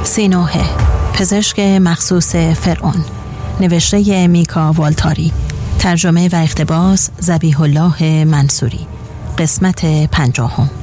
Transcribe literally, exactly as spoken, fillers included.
سینوحه، پزشک مخصوص فرعون، نوشته میکا والتاری، ترجمه و اقتباس ذبیح الله منصوری. قسمت پنجاهم.